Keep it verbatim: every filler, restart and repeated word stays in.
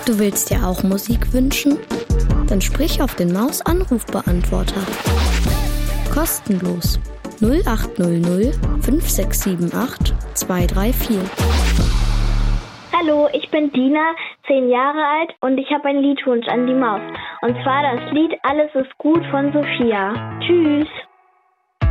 Du willst dir auch Musik wünschen? Dann sprich auf den Maus-Anrufbeantworter. Kostenlos. null acht null null fünf sechs sieben acht zwei drei vier. Hallo, ich bin Dina, zehn Jahre alt und ich habe einen Liedwunsch an die Maus. Und zwar das Lied Alles ist gut von Sophia. Tschüss!